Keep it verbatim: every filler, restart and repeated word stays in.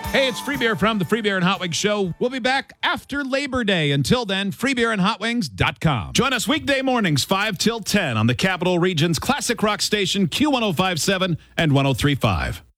Hey, it's Free Beer from the Free Beer and Hot Wings Show. We'll be back after Labor Day. Until then, free beer and hot wings dot com. Join us weekday mornings, five till ten on the Capital Region's classic rock station, Q one oh five point seven and one oh three point five.